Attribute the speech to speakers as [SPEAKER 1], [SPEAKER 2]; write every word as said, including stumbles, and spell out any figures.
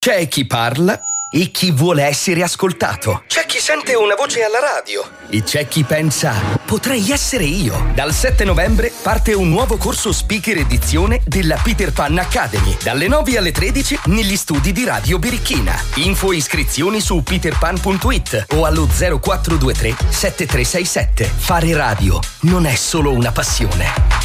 [SPEAKER 1] C'è chi parla e chi vuole essere ascoltato. C'è chi sente una voce alla radio e c'è chi pensa potrei essere io. Dal sette novembre parte un nuovo corso speaker edizione della Peter Pan Academy, dalle nove alle tredici negli studi di Radio Birichina. Info e iscrizioni su peterpan punto it o allo zero quattro due tre sette tre sei sette. Fare radio non è solo una passione.